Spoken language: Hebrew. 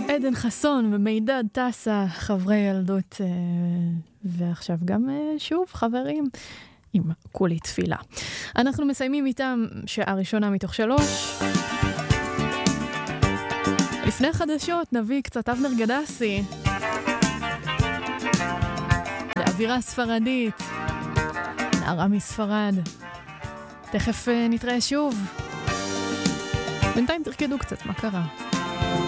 עדן חסון ומידד טסה, חברי ילדות, ועכשיו גם שוב חברים עם כולי תפילה. אנחנו מסיימים איתם שעה ראשונה מתוך 3. לפני החדשות נביא קצת אבנר גדסי לאווירה ספרדית, נערה מספרד. תכף נתראה שוב. בינתיים תרקדו קצת, מה קרה?